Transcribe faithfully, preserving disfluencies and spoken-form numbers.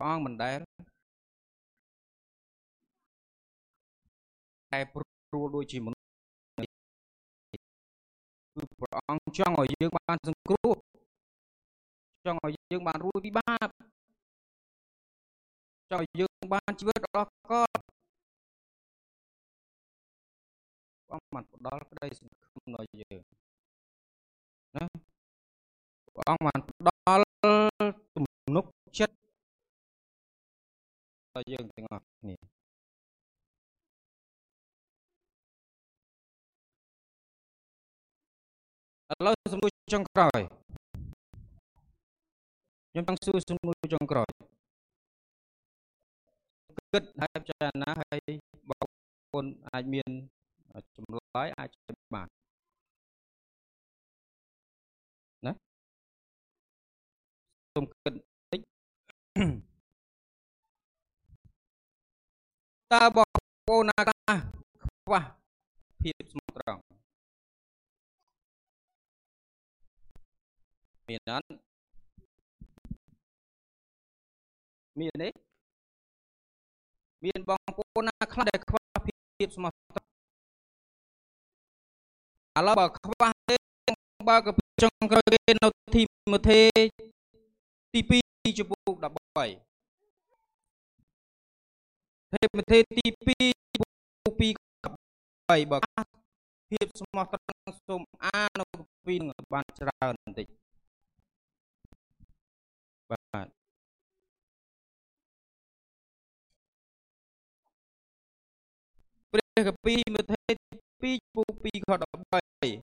องมันได้แต่ปรูโดยจิมคือพระองค์จ้องเอาเยอะบ้านสังครูจ้องเอาเยอะบ้านรู้ที่บ้านจ้องเอาเยอะบ้านชีวิตเราก็ว่ามันดอลก็ได้สังคมหน่อยเยอะนะว่ามันดอลตุ่มนุกชัดเราเยอะจังอ่ะนี่แล้วสมมุติจังกรอยยังต้องสู้สมมุติจังกรอยគិតហើយពិចារណាហើយបងប្អូនអាចមានចម្លើយអាចបានណាសូមគិតតិចតើបងប្អូនណាខ្លះខ្វះភាពស្មោះត្រង់មានអត់មានទេមានបងប្អូនណាខ្លះដែលខ្វះភាពស្មោះត្រង់ឥឡូវបើខ្វះទេបើក៏ចុងក្រោយគេនៅទីម៉ូថេទីពីរចំពោះដប់បីទេម៉ូថេទីពីរចំពោះពីរបីបើភាពស្មោះត្រង់សូមអាននៅពីនឹងបានច្រើនបន្តិចបាទព្រះគម្ពីរម៉ូថេទីពីរចំពោះពីរខដប់បី